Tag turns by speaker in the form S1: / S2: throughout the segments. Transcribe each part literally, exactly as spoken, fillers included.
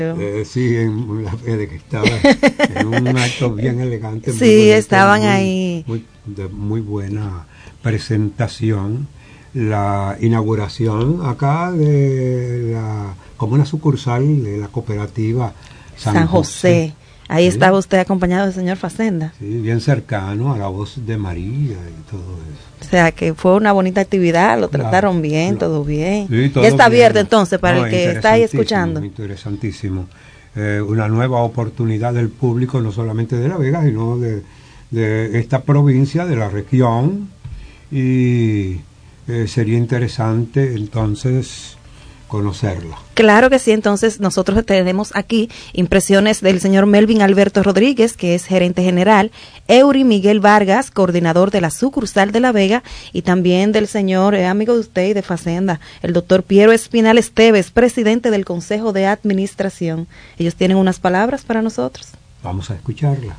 S1: Eh, sí, en la Fede, que estaba en un acto bien elegante.
S2: Sí, bonito, estaban muy, ahí.
S1: Muy, de muy buena presentación. La inauguración acá de la, como una sucursal de la cooperativa San,
S2: San José. José. Ahí sí. Estaba usted acompañado del señor Facenda.
S1: Sí, bien cercano a la voz de María y todo eso.
S2: O sea, que fue una bonita actividad, lo trataron claro, bien, claro. todo bien.
S1: Sí, todo
S2: ya está
S1: bien.
S2: Abierto entonces para no, el que está ahí escuchando.
S1: Interesantísimo. Eh, una nueva oportunidad del público, no solamente de La Vega, sino de, de esta provincia, de la región. Y eh, sería interesante entonces conocerla.
S2: Claro que sí, entonces nosotros tenemos aquí impresiones del señor Melvin Alberto Rodríguez, que es gerente general, Eury Miguel Vargas, coordinador de la sucursal de La Vega, y también del señor, eh, amigo de usted y de Facenda, el doctor Piero Espinal Esteves, presidente del Consejo de Administración. Ellos tienen unas palabras para nosotros.
S1: Vamos a escucharla.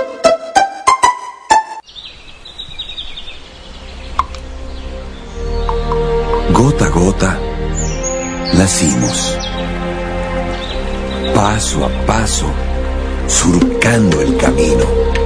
S3: Gota a gota nacimos, paso a paso, surcando el camino,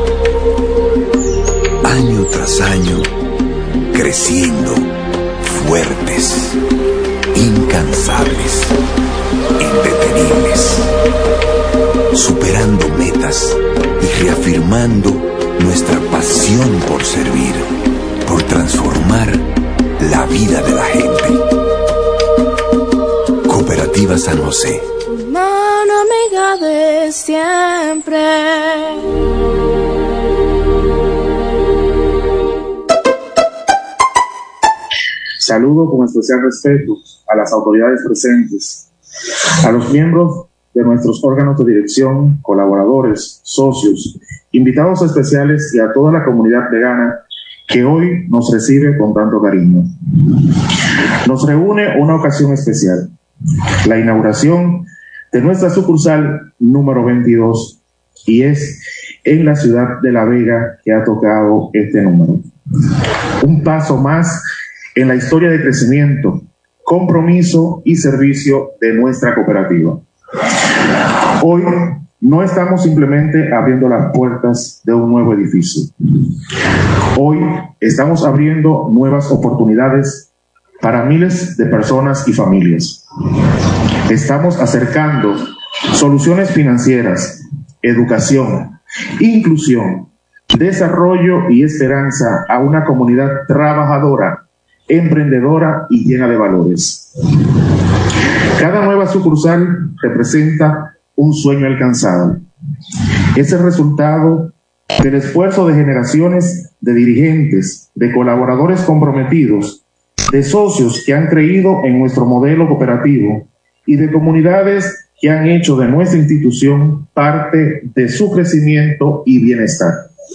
S3: año tras año, creciendo, fuertes, incansables, indetenibles, superando metas y reafirmando nuestra pasión por servir, por transformar la vida de la gente. Cooperativa San José.
S4: Mano amiga de siempre.
S5: Saludo con especial respeto a las autoridades presentes, a los miembros de nuestros órganos de dirección, colaboradores, socios, invitados especiales y a toda la comunidad vegana que hoy nos recibe con tanto cariño. Nos reúne una ocasión especial, la inauguración de nuestra sucursal número veintidós, y es en la ciudad de La Vega que ha tocado este número. Un paso más en la historia de crecimiento, compromiso y servicio de nuestra cooperativa. Hoy no estamos simplemente abriendo las puertas de un nuevo edificio. Hoy estamos abriendo nuevas oportunidades para miles de personas y familias. Estamos acercando soluciones financieras, educación, inclusión, desarrollo y esperanza a una comunidad trabajadora, emprendedora y llena de valores. Cada nueva sucursal representa un sueño alcanzado. Es el resultado del esfuerzo de generaciones de dirigentes, de colaboradores comprometidos, de socios que han creído en nuestro modelo cooperativo y de comunidades que han hecho de nuestra institución parte de su crecimiento y bienestar.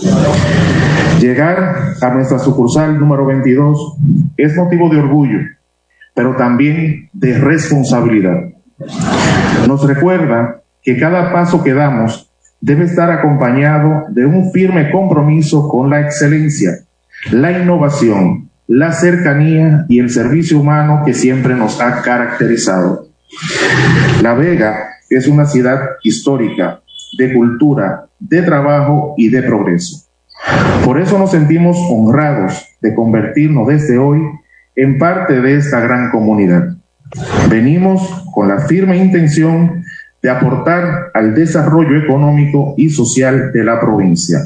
S5: Llegar a nuestra sucursal número veintidós es motivo de orgullo, pero también de responsabilidad. Nos recuerda que cada paso que damos debe estar acompañado de un firme compromiso con la excelencia, la innovación, la cercanía y el servicio humano que siempre nos ha caracterizado. La Vega es una ciudad histórica, de cultura, de trabajo y de progreso. Por eso nos sentimos honrados de convertirnos desde hoy en parte de esta gran comunidad. Venimos con la firme intención de aportar al desarrollo económico y social de la provincia,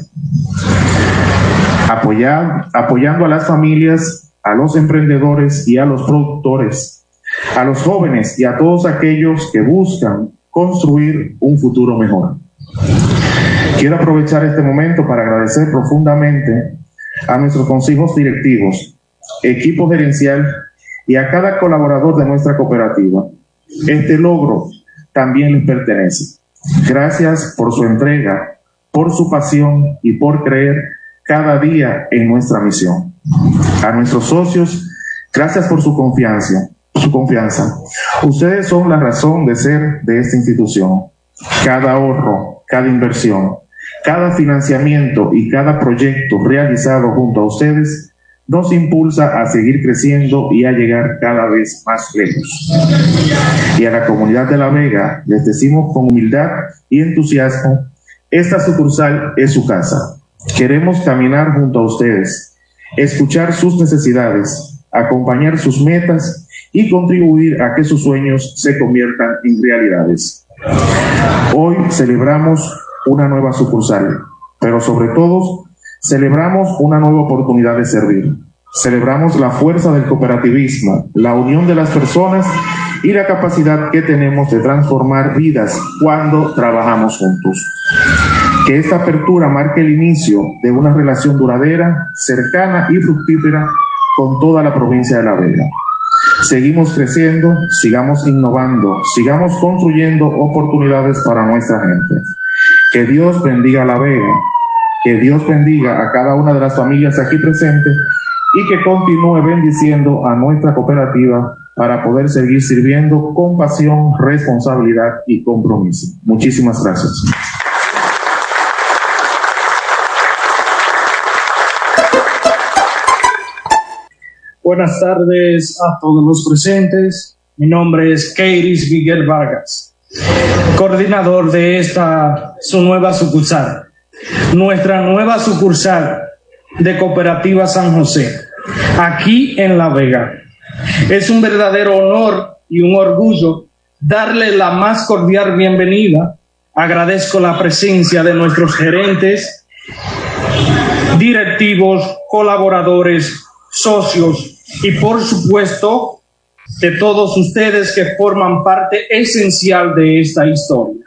S5: apoyar, apoyando a las familias, a los emprendedores y a los productores, a los jóvenes y a todos aquellos que buscan construir un futuro mejor. Quiero aprovechar este momento para agradecer profundamente a nuestros consejos directivos, equipo gerencial y a cada colaborador de nuestra cooperativa. Este logro también les pertenece. Gracias por su entrega, por su pasión y por creer cada día en nuestra misión. A nuestros socios, gracias por su confianza. Su confianza. Ustedes son la razón de ser de esta institución. Cada ahorro, cada inversión, cada financiamiento y cada proyecto realizado junto a ustedes nos impulsa a seguir creciendo y a llegar cada vez más lejos. Y a la comunidad de La Vega les decimos con humildad y entusiasmo, esta sucursal es su casa. Queremos caminar junto a ustedes, escuchar sus necesidades, acompañar sus metas y contribuir a que sus sueños se conviertan en realidades. Hoy celebramos una nueva sucursal, pero sobre todo celebramos una nueva oportunidad de servir. Celebramos la fuerza del cooperativismo, la unión de las personas y la capacidad que tenemos de transformar vidas cuando trabajamos juntos. Que esta apertura marque el inicio de una relación duradera, cercana y fructífera con toda la provincia de La Vega. Seguimos creciendo, sigamos innovando, sigamos construyendo oportunidades para nuestra gente. Que Dios bendiga a La Vega, que Dios bendiga a cada una de las familias aquí presentes y que continúe bendiciendo a nuestra cooperativa para poder seguir sirviendo con pasión, responsabilidad y compromiso. Muchísimas gracias.
S6: Buenas tardes a todos los presentes. Mi nombre es Keiris Miguel Vargas, coordinador de esta su nueva sucursal, nuestra nueva sucursal de Cooperativa San José, aquí en La Vega. Es un verdadero honor y un orgullo darle la más cordial bienvenida. Agradezco la presencia de nuestros gerentes, directivos, colaboradores, socios y por supuesto de todos ustedes que forman parte esencial de esta historia.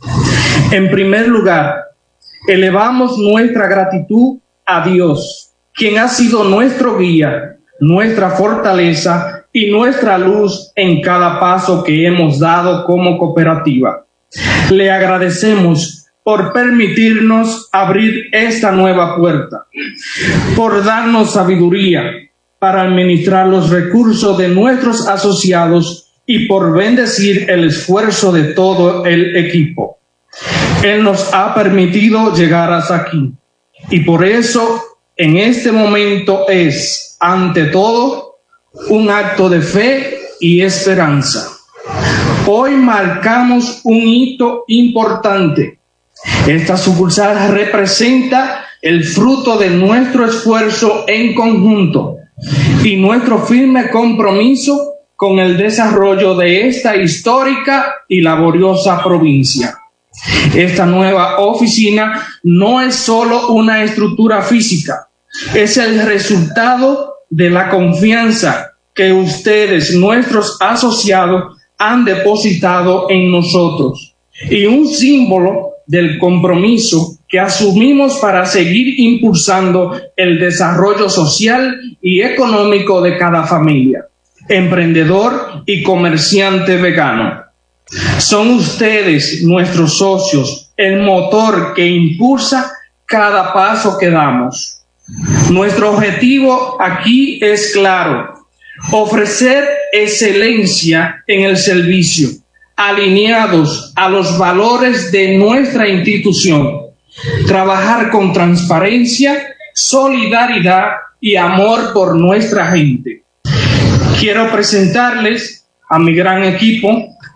S6: En primer lugar, elevamos nuestra gratitud a Dios, quien ha sido nuestro guía, nuestra fortaleza y nuestra luz en cada paso que hemos dado como cooperativa. Le agradecemos por permitirnos abrir esta nueva puerta, por darnos sabiduría para administrar los recursos de nuestros asociados y por bendecir el esfuerzo de todo el equipo. Él nos ha permitido llegar hasta aquí y por eso en este momento es, ante todo, un acto de fe y esperanza. Hoy marcamos un hito importante. Esta sucursal representa el fruto de nuestro esfuerzo en conjunto y nuestro firme compromiso con el desarrollo de esta histórica y laboriosa provincia. Esta nueva oficina no es solo una estructura física, es el resultado de la confianza que ustedes, nuestros asociados, han depositado en nosotros y un símbolo del compromiso que asumimos para seguir impulsando el desarrollo social y económico de cada familia, emprendedor y comerciante vegano. Son ustedes, nuestros socios, el motor que impulsa cada paso que damos. Nuestro objetivo aquí es claro: ofrecer excelencia en el servicio, alineados a los valores de nuestra institución, trabajar con transparencia, solidaridad y amor por nuestra gente. Quiero presentarles a mi gran equipo: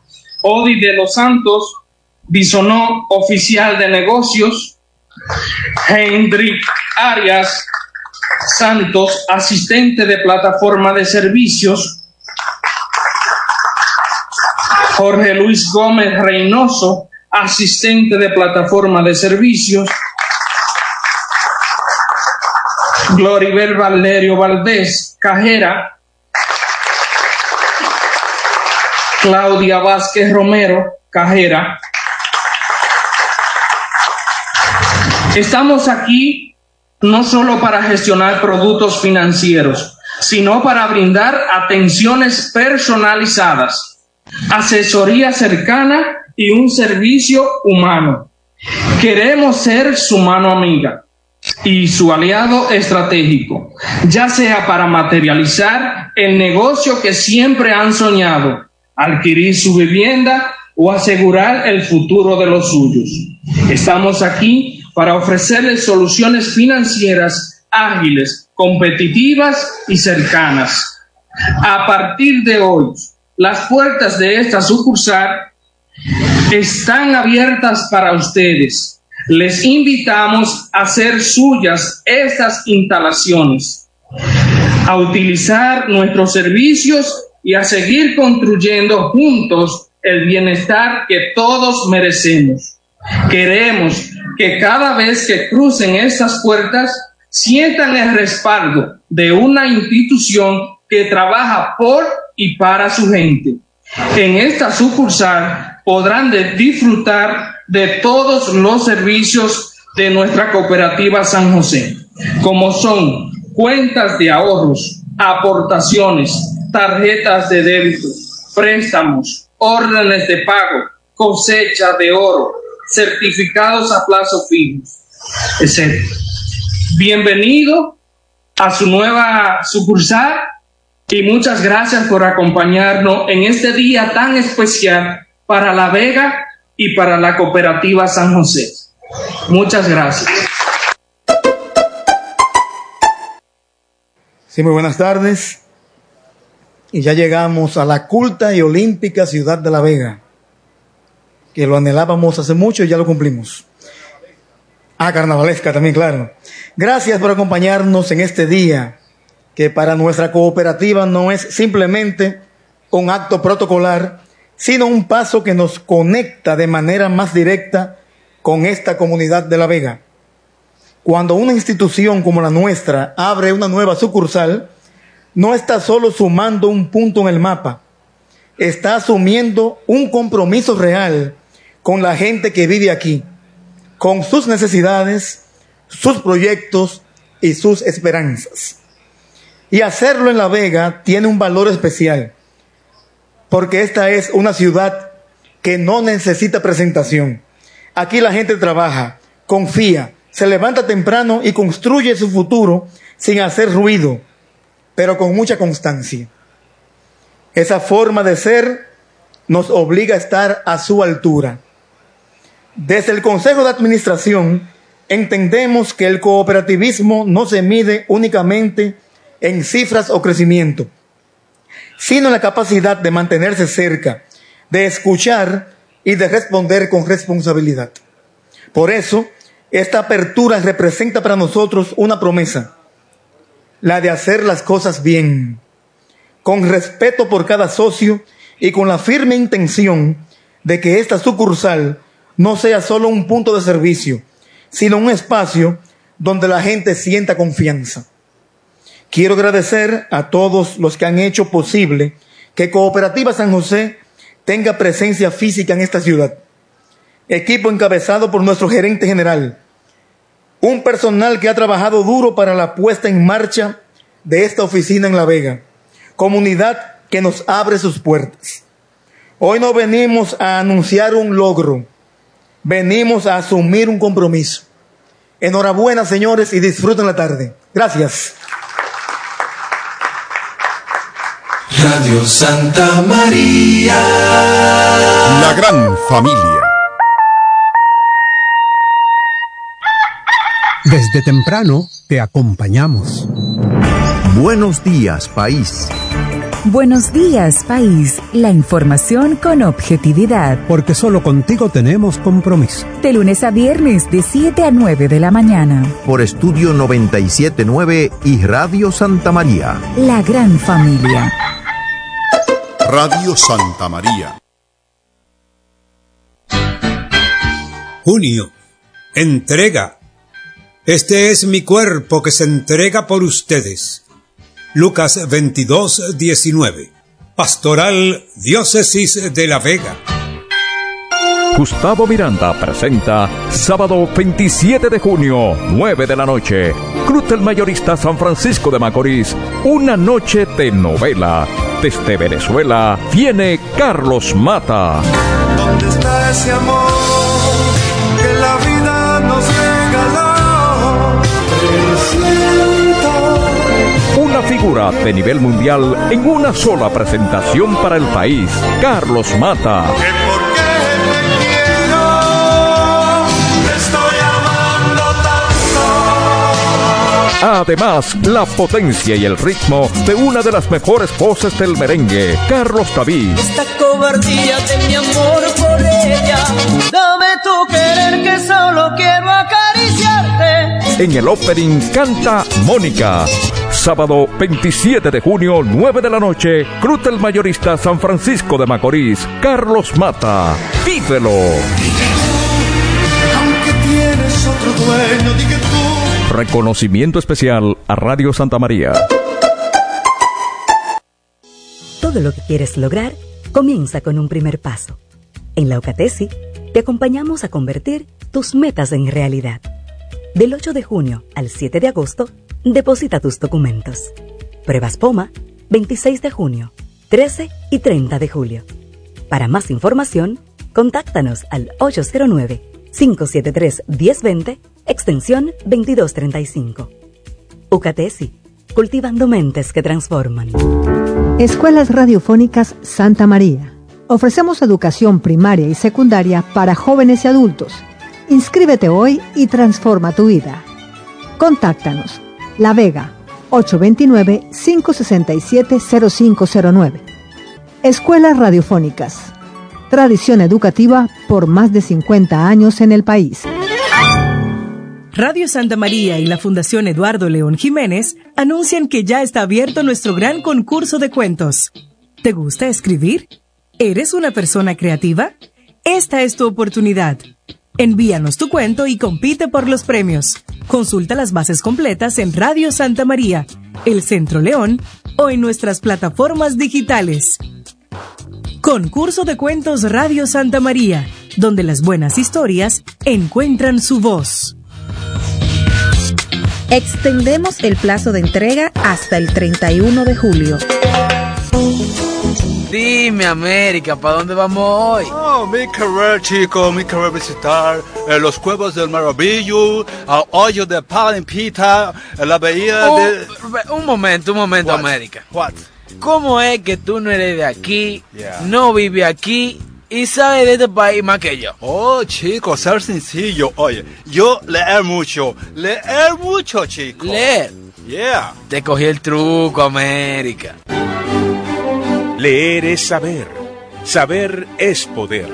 S6: Odi de los Santos, Bisonó, oficial de negocios; Hendrik Arias Santos, asistente de plataforma de servicios; Jorge Luis Gómez Reynoso, asistente de plataforma de servicios; Gloribel Valerio Valdés, cajera; Claudia Vázquez Romero, cajera. Estamos aquí no solo para gestionar productos financieros, sino para brindar atenciones personalizadas, asesoría cercana y un servicio humano. Queremos ser su mano amiga y su aliado estratégico, ya sea para materializar el negocio que siempre han soñado, adquirir su vivienda o asegurar el futuro de los suyos. Estamos aquí para ofrecerles soluciones financieras ágiles, competitivas y cercanas. A partir de hoy, las puertas de esta sucursal están abiertas para ustedes. Les invitamos a hacer suyas estas instalaciones, a utilizar nuestros servicios y a seguir construyendo juntos el bienestar que todos merecemos. Queremos que cada vez que crucen estas puertas sientan el respaldo de una institución que trabaja por y para su gente. En esta sucursal podrán de disfrutar de todos los servicios de nuestra cooperativa San José, como son cuentas de ahorros, aportaciones, tarjetas de débito, préstamos, órdenes de pago, cosecha de oro, certificados a plazo fijo, etcétera. Bienvenido a su nueva sucursal y muchas gracias por acompañarnos en este día tan especial para La Vega y para la cooperativa San José. Muchas gracias.
S7: Sí, muy buenas tardes. Y ya llegamos a la culta y olímpica ciudad de La Vega, que lo anhelábamos hace mucho y ya lo cumplimos. Ah, carnavalesca también, claro. Gracias por acompañarnos en este día, que para nuestra cooperativa no es simplemente un acto protocolar, sino un paso que nos conecta de manera más directa con esta comunidad de La Vega. Cuando una institución como la nuestra abre una nueva sucursal, no está solo sumando un punto en el mapa, está asumiendo un compromiso real con la gente que vive aquí, con sus necesidades, sus proyectos y sus esperanzas. Y hacerlo en La Vega tiene un valor especial, porque esta es una ciudad que no necesita presentación. Aquí la gente trabaja, confía, se levanta temprano y construye su futuro sin hacer ruido, pero con mucha constancia. Esa forma de ser nos obliga a estar a su altura. Desde el Consejo de Administración entendemos que el cooperativismo no se mide únicamente en cifras o crecimiento, sino en la capacidad de mantenerse cerca, de escuchar y de responder con responsabilidad. Por eso, esta apertura representa para nosotros una promesa, la de hacer las cosas bien, con respeto por cada socio y con la firme intención de que esta sucursal no sea solo un punto de servicio, sino un espacio donde la gente sienta confianza. Quiero agradecer a todos los que han hecho posible que Cooperativa San José tenga presencia física en esta ciudad. Equipo encabezado por nuestro gerente general, un personal que ha trabajado duro para la puesta en marcha de esta oficina en La Vega, comunidad que nos abre sus puertas. Hoy no venimos a anunciar un logro, venimos a asumir un compromiso. Enhorabuena, señores, y disfruten la tarde. Gracias.
S3: Radio Santa María.
S8: La gran familia.
S1: Desde temprano te acompañamos.
S9: Buenos días, país.
S10: Buenos días, país. La información con objetividad.
S1: Porque solo contigo tenemos compromiso.
S10: De lunes a viernes, de siete a nueve de la mañana.
S9: Por Estudio noventa y siete punto nueve y Radio Santa María.
S10: La gran familia.
S8: Radio Santa María.
S1: Junio. Entrega. Este es mi cuerpo que se entrega por ustedes. Lucas veintidós, diecinueve. Pastoral Diócesis de La Vega.
S11: Gustavo Miranda presenta sábado veintisiete de junio, nueve de la noche. Club del Mayorista San Francisco de Macorís. Una noche de novela. Desde Venezuela viene Carlos Mata.
S12: ¿Dónde está ese amor que la vida nos regaló?
S11: Una figura de nivel mundial en una sola presentación para el país. Carlos Mata.
S12: Que porque te quiero, te estoy amando tanto.
S11: Además, la potencia y el ritmo de una de las mejores voces del merengue, Carlos David.
S13: Esta cobardía de mi amor por ella, dame tu querer que solo quiero acariciarte.
S11: En el opening canta Mónica. Sábado veintisiete de junio, nueve de la noche, Cruz del Mayorista San Francisco de Macorís, Carlos Mata. ¡Vívelo!
S12: Aunque tienes otro dueño, di que tú.
S11: Reconocimiento especial a Radio Santa María.
S14: Todo lo que quieres lograr comienza con un primer paso. En la UCATESI te acompañamos a convertir tus metas en realidad. Del ocho de junio al siete de agosto, deposita tus documentos. Pruebas POMA, veintiséis de junio, trece y treinta de julio. Para más información, contáctanos al ocho cero nueve, cinco siete tres, uno cero dos cero, extensión veintidós treinta y cinco. UCATESI, cultivando mentes que transforman.
S15: Escuelas Radiofónicas Santa María. Ofrecemos educación primaria y secundaria para jóvenes y adultos. Inscríbete hoy y transforma tu vida. Contáctanos. La Vega, ocho dos nueve, cinco seis siete, cero cinco cero nueve. Escuelas Radiofónicas. Tradición educativa por más de cincuenta años en el país.
S16: Radio Santa María y la Fundación Eduardo León Jiménez anuncian que ya está abierto nuestro gran concurso de cuentos. ¿Te gusta escribir? ¿Eres una persona creativa? Esta es tu oportunidad. Envíanos tu cuento y compite por los premios. Consulta las bases completas en Radio Santa María, El Centro León o en nuestras plataformas digitales. Concurso de Cuentos Radio Santa María, donde las buenas historias encuentran su voz.
S2: Extendemos el plazo de entrega hasta el treinta y uno de julio.
S17: Dime, América, ¿para dónde vamos hoy?
S18: Oh, mi querer, chico, mi querer visitar eh, los cuevos del Maravillo, el hoyo de Palimpita, la bahía
S17: oh,
S18: de...
S17: Un momento, un momento,
S18: What?
S17: América.
S18: What?
S17: ¿Cómo es que tú no eres de aquí,
S18: Yeah.
S17: no vives aquí y sabes de este país más que yo?
S18: Oh, chico, ser sencillo. Oye, yo leer mucho, leer mucho, chico.
S17: Leer.
S18: Yeah.
S17: Te cogí el truco, América.
S19: Leer es saber. Saber es poder.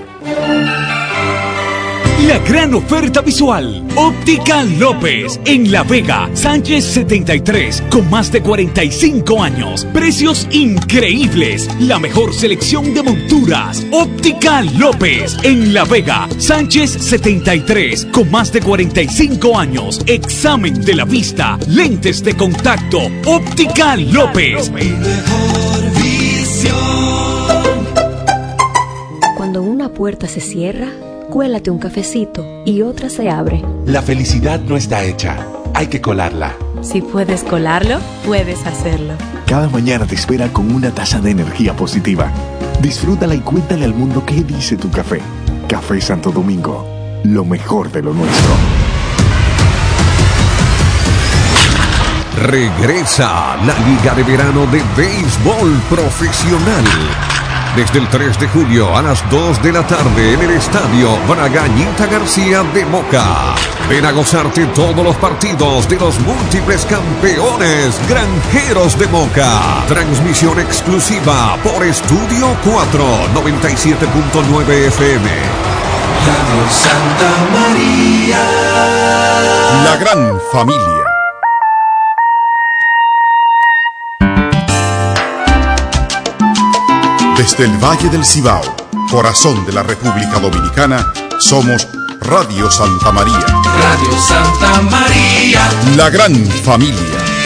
S19: La gran oferta visual. Óptica López. En La Vega. Sánchez setenta y tres. Con más de cuarenta y cinco años. Precios increíbles. La mejor selección de monturas. Óptica López. En La Vega. Sánchez setenta y tres. Con más de cuarenta y cinco años. Examen de la vista. Lentes de contacto. Óptica López.
S20: Cuando una puerta se cierra, cuélate un cafecito y otra se abre.
S21: La felicidad no está hecha, hay que colarla.
S20: Si puedes colarlo, puedes hacerlo.
S22: Cada mañana te espera con una taza de energía positiva. Disfrútala y cuéntale al mundo qué dice tu café. Café Santo Domingo, lo mejor de lo nuestro.
S23: Regresa la Liga de Verano de Béisbol Profesional. Desde el tres de julio a las dos de la tarde en el Estadio Bragañita García de Moca. Ven a gozarte todos los partidos de los múltiples campeones Granjeros de Moca. Transmisión exclusiva por Estudio cuatro, noventa y siete punto nueve F M.
S12: Radio Santa María.
S8: La gran familia. Desde el Valle del Cibao, corazón de la República Dominicana, somos Radio Santa María.
S12: Radio Santa María.
S8: La gran familia.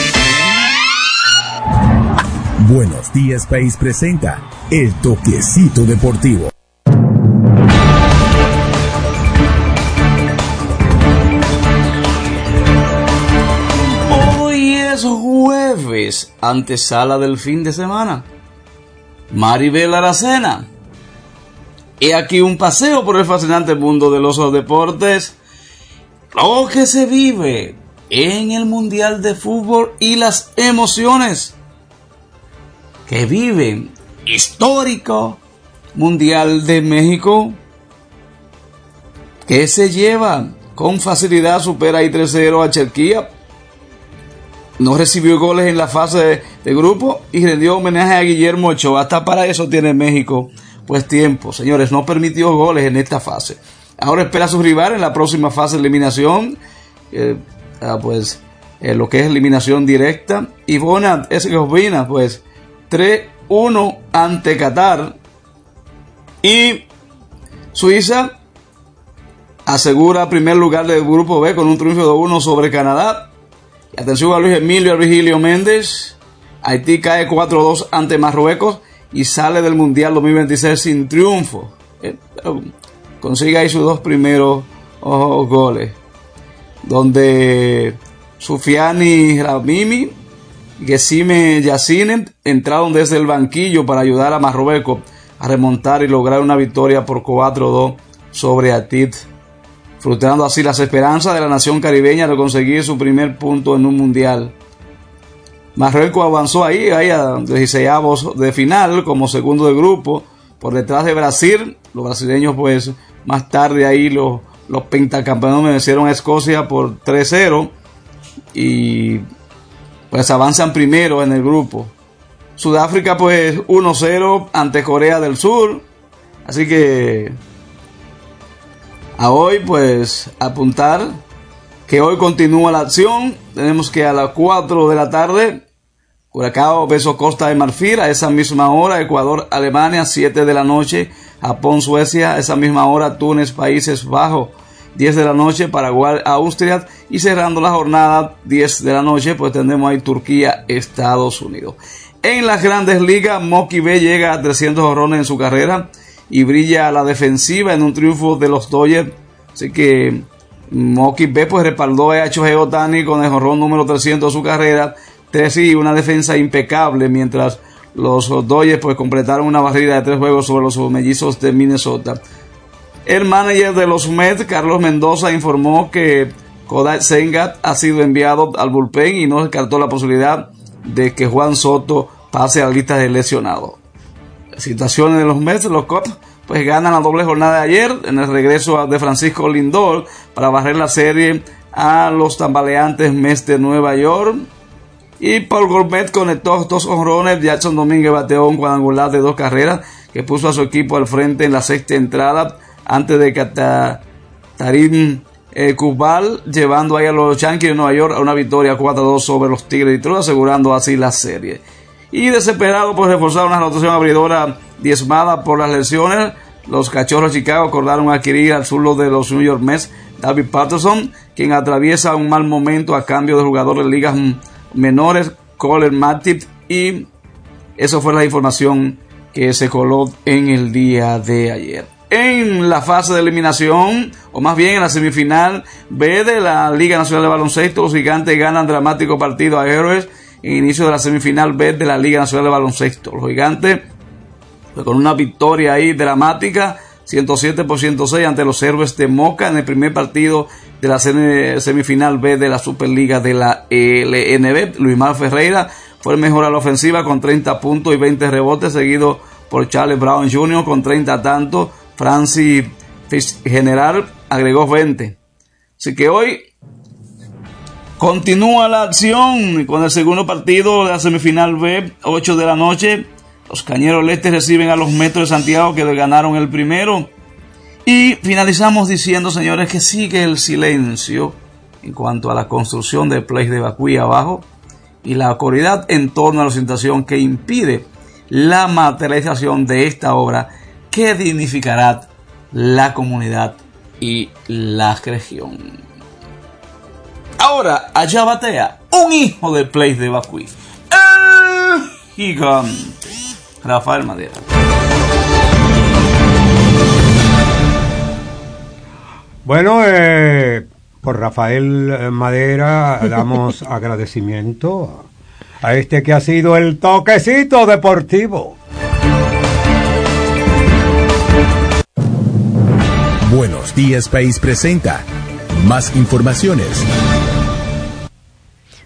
S24: Buenos Días País presenta El Toquecito Deportivo.
S17: Hoy es jueves, antesala del fin de semana. Maribel Aracena. Y aquí un paseo por el fascinante mundo de los deportes. Lo que se vive en el Mundial de Fútbol y las emociones que viven histórico Mundial de México, que se lleva con facilidad, supera ahí tres cero a Turquía. no recibió goles en la fase de, de grupo y rendió homenaje a Guillermo Ochoa. Hasta para eso tiene México pues tiempo, señores. No permitió goles en esta fase. Ahora espera a su rival en la próxima fase de eliminación, eh, ah, pues eh, lo que es eliminación directa. Y Bona Herzegovina, pues tres uno ante Qatar. Y Suiza asegura primer lugar del grupo B con un triunfo de uno sobre Canadá. Y atención a Luis Emilio Virgilio Méndez. Haití cae cuatro dos ante Marruecos y sale del Mundial dos mil veintiséis sin triunfo. Eh, consigue ahí sus dos primeros oh, goles, donde Sufiani Ramimi y Gesime Yacine entraron desde el banquillo para ayudar a Marruecos a remontar y lograr una victoria por cuatro dos sobre Haití, frustrando así las esperanzas de la nación caribeña de conseguir su primer punto en un mundial. Marruecos avanzó ahí, ahí a dieciseisavos de final como segundo de grupo, por detrás de Brasil. Los brasileños pues más tarde ahí los, los pentacampeones vencieron a Escocia por tres cero y pues avanzan primero en el grupo. Sudáfrica pues uno cero ante Corea del Sur. Así que a hoy pues apuntar que hoy continúa la acción. Tenemos que a las cuatro de la tarde Curacao versus Costa de Marfil, a esa misma hora Ecuador Alemania, siete de la noche, Japón Suecia, a esa misma hora Túnez Países Bajos, diez de la noche Paraguay Austria, y cerrando la jornada diez de la noche pues tendremos ahí Turquía Estados Unidos. En las Grandes Ligas, Mookie Betts llega a trescientos jonrones en su carrera y brilla a la defensiva en un triunfo de los Dodgers. Así que Mookie Betts pues respaldó a Shohei Ohtani con el jonrón número trescientos de su carrera. Tres y una defensa impecable, mientras los Dodgers pues completaron una barrida de tres juegos sobre los mellizos de Minnesota. El manager de los Mets, Carlos Mendoza, informó que Kodai Senga ha sido enviado al bullpen y no descartó la posibilidad de que Juan Soto pase a la lista de lesionados. Situaciones de los Mets, los Cubs pues ganan la doble jornada de ayer en el regreso de Francisco Lindor para barrer la serie a los tambaleantes Mets de Nueva York. Y Paul Gourmet conectó dos jonrones. Jackson Domínguez bateó un cuadrangular de dos carreras que puso a su equipo al frente en la sexta entrada antes de que Tarim eh, Kubal, llevando ahí a los Yankees de Nueva York a una victoria cuatro dos sobre los Tigres de Detroit, asegurando así la serie. Y desesperado por reforzar una rotación abridora diezmada por las lesiones, los Cachorros de Chicago acordaron adquirir al zurdo de los New York Mets, David Patterson, quien atraviesa un mal momento a cambio de jugadores de ligas menores, Colin Matip, y eso fue la información que se coló en el día de ayer. En la fase de eliminación, o más bien en la semifinal B de la Liga Nacional de Baloncesto, los Gigantes ganan dramático partido a Héroes en inicio de la semifinal B de la Liga Nacional de Baloncesto. Los Gigantes pues, con una victoria ahí dramática, ciento siete por ciento seis ante los Héroes de Moca en el primer partido de la semifinal B de la Superliga de la L N B. Luismar Ferreira fue el mejor a la ofensiva con treinta puntos y veinte rebotes, seguido por Charles Brown junior con treinta tantos. Francis Fitzgerald agregó veinte. Así que hoy continúa la acción con el segundo partido de la semifinal B, ocho de la noche. Los Cañeros Leste reciben a los Metros de Santiago, que ganaron el primero. Y finalizamos diciendo, señores, que sigue el silencio en cuanto a la construcción del Place de Bacuí abajo y la oscuridad en torno a la situación que impide la materialización de esta obra que dignificará la comunidad y la región. Ahora, allá batea un hijo del Place de Bacuí, el gigante Rafael Madera.
S1: Bueno, eh, por Rafael Madera damos agradecimiento a este que ha sido el toquecito deportivo.
S24: Buenos Días País presenta más informaciones.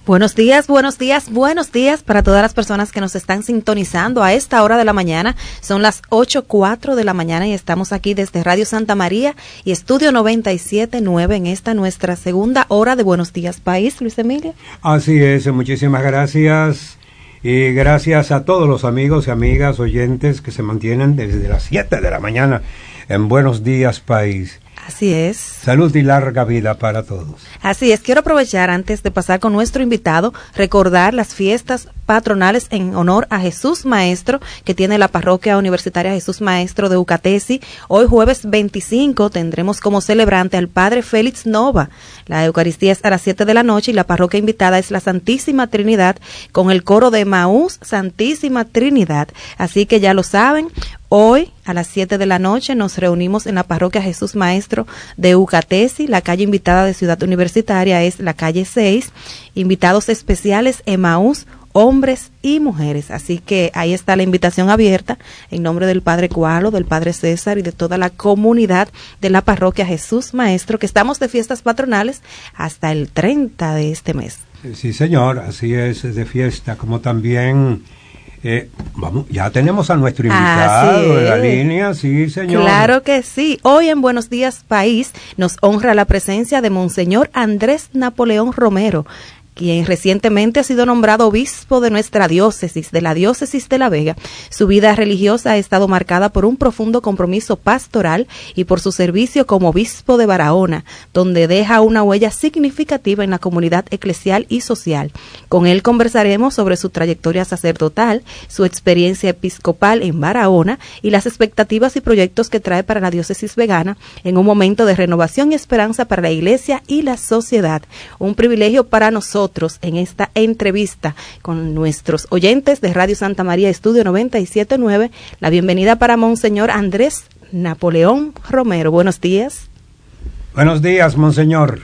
S2: Buenos días, buenos días, buenos días para todas las personas que nos están sintonizando a esta hora de la mañana. Son las ocho cuatro de la mañana y estamos aquí desde Radio Santa María y Estudio noventa y siete punto nueve en esta nuestra segunda hora de Buenos Días País, Luis Emilio.
S1: Así es, muchísimas gracias y gracias a todos los amigos y amigas oyentes que se mantienen desde las siete de la mañana en Buenos Días País.
S2: Así es.
S1: Salud y larga vida para todos.
S2: Así es. Quiero aprovechar, antes de pasar con nuestro invitado, recordar las fiestas patronales en honor a Jesús Maestro que tiene la Parroquia Universitaria Jesús Maestro de Ucatesi. Hoy jueves veinticinco tendremos como celebrante al Padre Félix Nova. La Eucaristía es a las siete de la noche y la parroquia invitada es la Santísima Trinidad con el coro de Maús Santísima Trinidad. Así que ya lo saben. Hoy, a las siete de la noche, nos reunimos en la Parroquia Jesús Maestro de Ucatesi. La calle invitada de Ciudad Universitaria es la calle seis. Invitados especiales, Emaús, hombres y mujeres. Así que ahí está la invitación abierta en nombre del Padre Cualo, del Padre César y de toda la comunidad de la Parroquia Jesús Maestro, que estamos de fiestas patronales hasta el treinta de este mes.
S1: Sí, señor, así es, de fiesta, como también... Eh, vamos, ya tenemos a nuestro invitado en la línea, sí, señor.
S2: Claro que sí. Hoy en Buenos Días País nos honra la presencia de Monseñor Andrés Napoleón Romero, quien recientemente ha sido nombrado obispo de nuestra diócesis, de la diócesis de La Vega. Su vida religiosa ha estado marcada por un profundo compromiso pastoral y por su servicio como obispo de Barahona, donde deja una huella significativa en la comunidad eclesial y social. Con él conversaremos sobre su trayectoria sacerdotal, su experiencia episcopal en Barahona y las expectativas y proyectos que trae para la diócesis vegana en un momento de renovación y esperanza para la Iglesia y la sociedad. Un privilegio para nosotros en esta entrevista con nuestros oyentes de Radio Santa María Estudio noventa y siete punto nueve. La bienvenida para Monseñor Andrés Napoleón Romero. Buenos días.
S1: Buenos días, Monseñor.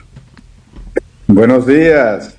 S4: Buenos días.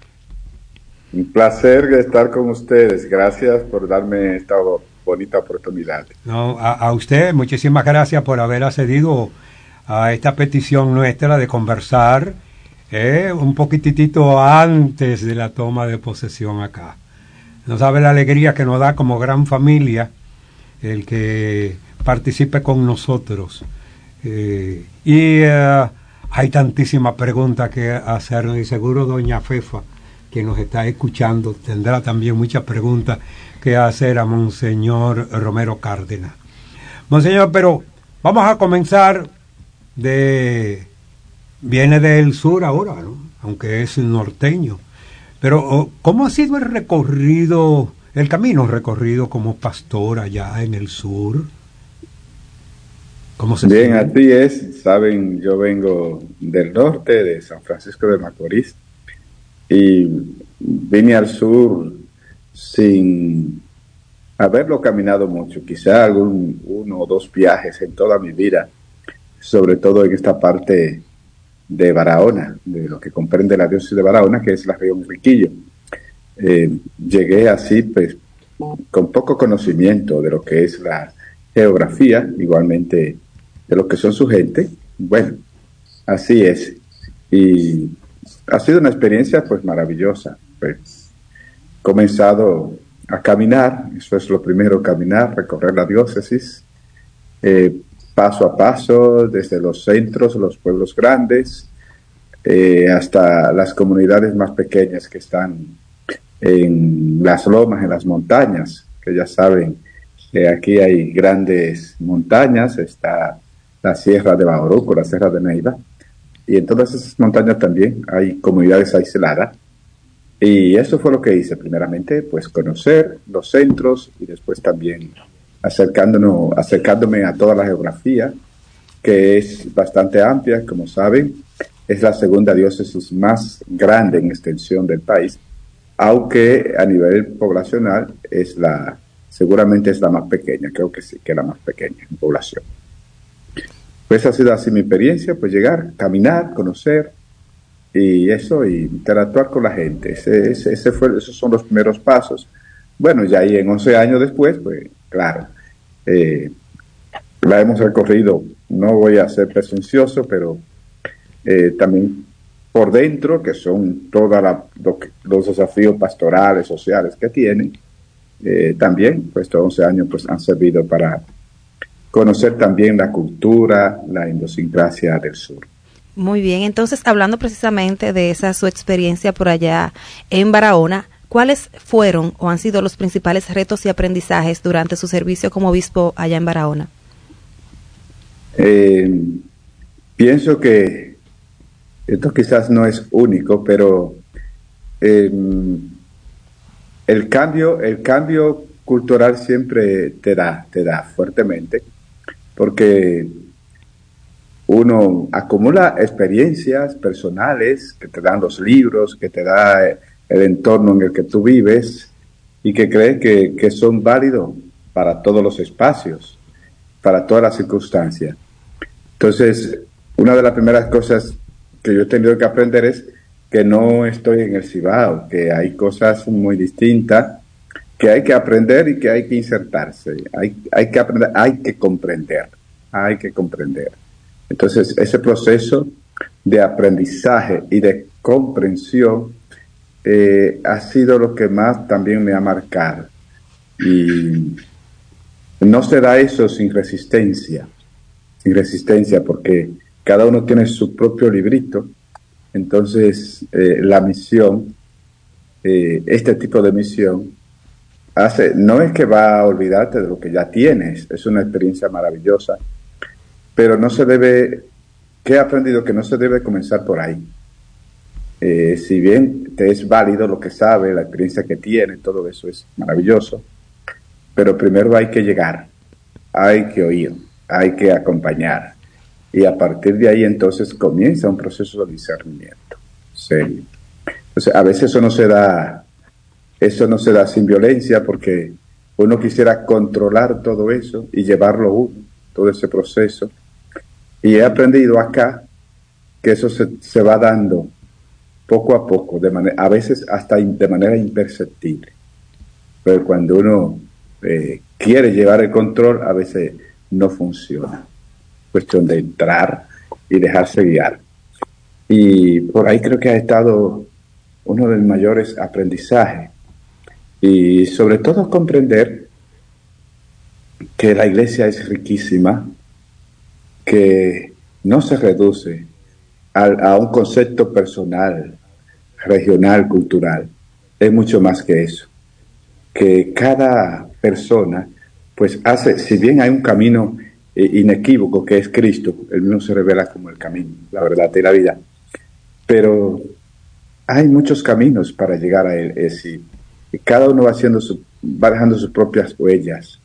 S4: Un placer estar con ustedes. Gracias por darme esta bonita oportunidad.
S1: No, a, a usted, muchísimas gracias por haber accedido a esta petición nuestra de conversar Eh, un poquitito antes de la toma de posesión acá. No sabe la alegría que nos da como gran familia el que participe con nosotros. Eh, y eh, hay tantísimas preguntas que hacernos y seguro doña Fefa, que nos está escuchando, tendrá también muchas preguntas que hacer a Monseñor Romero Cárdenas. Monseñor, pero vamos a comenzar de... Viene del sur ahora, ¿no? Aunque es norteño. Pero, ¿cómo ha sido el recorrido, el camino recorrido como pastor allá en el sur? ¿Cómo se
S4: Bien, así es. Saben, yo vengo del norte, de San Francisco de Macorís, y vine al sur sin haberlo caminado mucho, quizá algún uno o dos viajes en toda mi vida, sobre todo en esta parte de Barahona, de lo que comprende la diócesis de Barahona, que es la región Riquillo. Eh, llegué así, pues, con poco conocimiento de lo que es la geografía, igualmente de lo que son su gente. Bueno, así es. Y ha sido una experiencia, pues, maravillosa. Pues, comenzado a caminar, eso es lo primero, caminar, recorrer la diócesis, eh, paso a paso, desde los centros, los pueblos grandes, eh, hasta las comunidades más pequeñas que están en las lomas, en las montañas, que ya saben que aquí hay grandes montañas, está la Sierra de Bauruco, la Sierra de Neiva, y en todas esas montañas también hay comunidades aisladas, y eso fue lo que hice, primeramente, pues conocer los centros y después también acercándonos, acercándome a toda la geografía, que es bastante amplia, como saben, es la segunda diócesis más grande en extensión del país, aunque a nivel poblacional es la, seguramente es la más pequeña, creo que sí, que es la más pequeña en población. Pues ha sido así mi experiencia, pues llegar, caminar, conocer, y eso, y interactuar con la gente, ese, ese, ese fue, esos son los primeros pasos. Bueno, ya ahí en once años después, pues, claro, eh, la hemos recorrido, no voy a ser presuncioso, pero eh, también por dentro, que son todos lo los desafíos pastorales, sociales que tienen, eh, también, pues estos once años pues, han servido para conocer también la cultura, la idiosincrasia del sur.
S2: Muy bien, entonces hablando precisamente de esa su experiencia por allá en Barahona, ¿cuáles fueron o han sido los principales retos y aprendizajes durante su servicio como obispo allá en Barahona?
S4: Eh, pienso que esto quizás no es único, pero eh, el cambio, el cambio cultural siempre te da, te da fuertemente, porque uno acumula experiencias personales que te dan los libros, que te da el entorno en el que tú vives y que crees que, que son válidos para todos los espacios, para todas las circunstancias. Entonces, una de las primeras cosas que yo he tenido que aprender es que no estoy en el Cibao, que hay cosas muy distintas, que hay que aprender y que hay que insertarse, hay, hay que aprender, hay que comprender, hay que comprender. Entonces, ese proceso de aprendizaje y de comprensión eh, ha sido lo que más también me ha marcado. Y no se da eso sin resistencia, sin resistencia, porque cada uno tiene su propio librito. Entonces, eh, la misión, eh, este tipo de misión, hace, no es que va a olvidarte de lo que ya tienes, es una experiencia maravillosa, pero no se debe, que he aprendido que no se debe comenzar por ahí. Eh, si bien te es válido lo que sabe, la experiencia que tiene, todo eso es maravilloso, pero primero hay que llegar, hay que oír, hay que acompañar, y a partir de ahí entonces comienza un proceso de discernimiento serio. Entonces, a veces eso no se da, eso no se da sin violencia, porque uno quisiera controlar todo eso y llevarlo uno, todo ese proceso. Y he aprendido acá que eso se, se va dando poco a poco, de manera, a veces hasta in, de manera imperceptible. Pero cuando uno eh, quiere llevar el control, a veces no funciona. Cuestión de entrar y dejarse guiar. Y por ahí creo que ha estado uno de los mayores aprendizajes. Y sobre todo comprender que la iglesia es riquísima, que no se reduce a, a un concepto personal, regional, cultural. Es mucho más que eso. Que cada persona, pues hace, si bien hay un camino eh, inequívoco que es Cristo, él mismo se revela como el camino, la verdad y la vida, pero hay muchos caminos para llegar a él, es decir, y cada uno va haciendo su, va dejando sus propias huellas,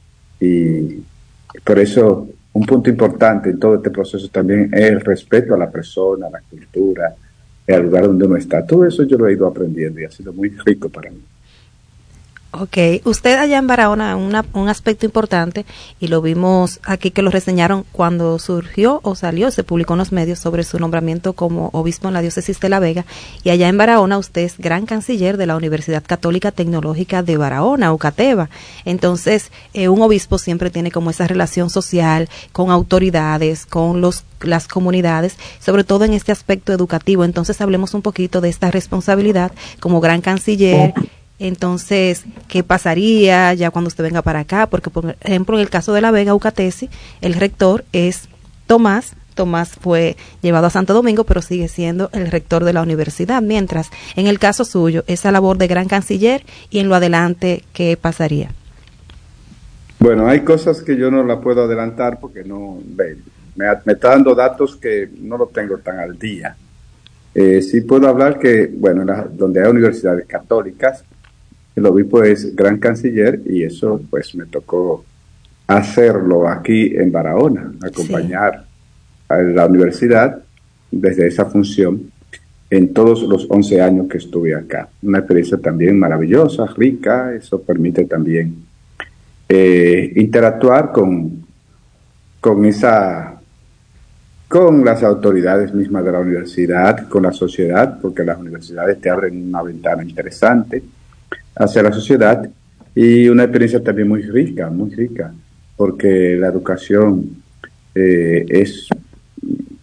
S4: y por eso un punto importante en todo este proceso también es el respeto a la persona, a la cultura, al lugar donde uno está. Todo eso yo lo he ido aprendiendo y ha sido muy rico para mí.
S2: Ok, usted allá en Barahona, una, un aspecto importante, y lo vimos aquí que lo reseñaron cuando surgió o salió, se publicó en los medios sobre su nombramiento como obispo en la diócesis de La Vega, y allá en Barahona usted es gran canciller de la Universidad Católica Tecnológica de Barahona, UCATEBA. Entonces, eh, un obispo siempre tiene como esa relación social con autoridades, con los las comunidades, sobre todo en este aspecto educativo. Entonces, hablemos un poquito de esta responsabilidad como gran canciller. Entonces, ¿qué pasaría ya cuando usted venga para acá? Porque, por ejemplo, en el caso de La Vega, UCATESI, el rector es Tomás. Tomás fue llevado a Santo Domingo, pero sigue siendo el rector de la universidad. Mientras, en el caso suyo, esa labor de gran canciller, y en lo adelante, ¿qué pasaría?
S4: Bueno, hay cosas que yo no la puedo adelantar porque no me, me está dando datos que no lo tengo tan al día. Eh, sí puedo hablar que, bueno, la, donde hay universidades católicas, el obispo es gran canciller, y eso pues me tocó hacerlo aquí en Barahona, acompañar sí. a la universidad desde esa función en todos los once años que estuve acá. Una experiencia también maravillosa, rica. Eso permite también eh, interactuar con, con esa, con las autoridades mismas de la universidad, con la sociedad, porque las universidades te abren una ventana interesante hacia la sociedad, y una experiencia también muy rica, muy rica, porque la educación eh, es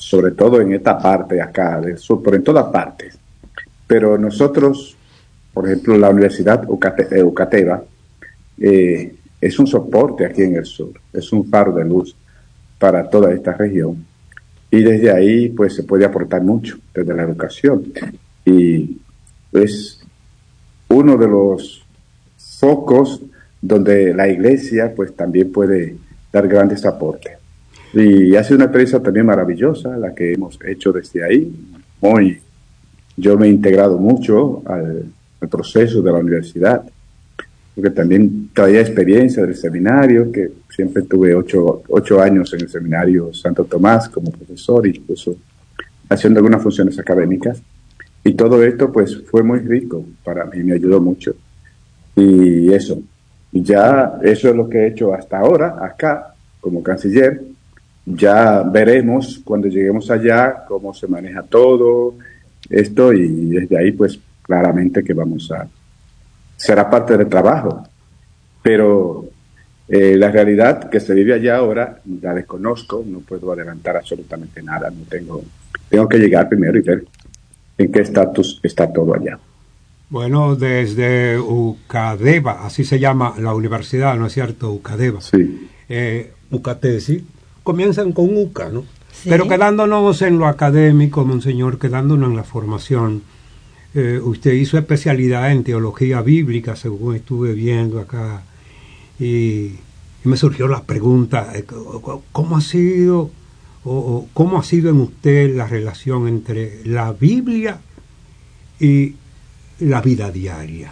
S4: sobre todo en esta parte acá del sur, pero en todas partes. Pero nosotros, por ejemplo, la Universidad Ucate, eh, Ucateba eh, es un soporte aquí en el sur, es un faro de luz para toda esta región. Y desde ahí pues se puede aportar mucho, desde la educación. Y es uno de los focos donde la iglesia pues también puede dar grandes aportes. Y ha sido una experiencia también maravillosa la que hemos hecho desde ahí. Muy, yo me he integrado mucho al, al proceso de la universidad, porque también traía experiencia del seminario, que siempre tuve ocho, ocho años en el seminario Santo Tomás como profesor, incluso haciendo algunas funciones académicas. Y todo esto pues fue muy rico para mí, me ayudó mucho. Y eso, ya eso es lo que he hecho hasta ahora, acá, como canciller. Ya veremos cuando lleguemos allá cómo se maneja todo esto, y desde ahí pues claramente que vamos a... será parte del trabajo, pero eh, la realidad que se vive allá ahora la desconozco, no puedo adelantar absolutamente nada, no tengo, tengo que llegar primero y ver en qué estatus está todo allá.
S1: Bueno, desde Ucadeva, así se llama la universidad, ¿no es cierto? Ucadeva.
S4: Sí.
S1: Eh, Ucatesi, comienzan con Uca, ¿no? Sí. Pero quedándonos en lo académico, monseñor, quedándonos en la formación, eh, usted hizo especialidad en teología bíblica, según estuve viendo acá, y, y me surgió la pregunta, ¿cómo ha sido, o, o cómo ha sido en usted la relación entre la Biblia y la vida diaria?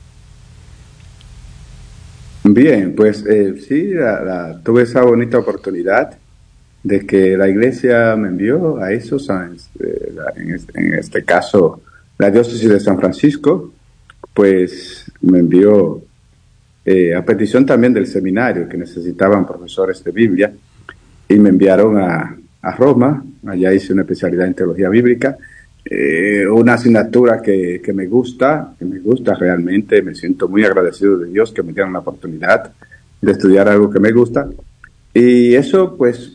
S4: Bien, pues eh, sí, la, la, tuve esa bonita oportunidad de que la iglesia me envió a esos, eh, en, este, en este caso la diócesis de San Francisco, pues me envió eh, a petición también del seminario, que necesitaban profesores de Biblia, y me enviaron a, a Roma. Allá hice una especialidad en teología bíblica, eh, una asignatura que, que me gusta, que me gusta realmente, me siento muy agradecido de Dios que me dieron la oportunidad de estudiar algo que me gusta, y eso pues